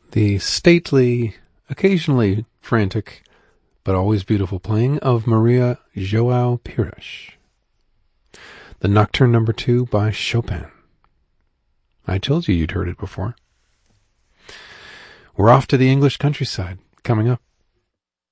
The stately, occasionally frantic, but always beautiful playing of Maria João Pires. The Nocturne No. 2 by Chopin. I told you you'd heard it before. We're off to the English countryside, coming up.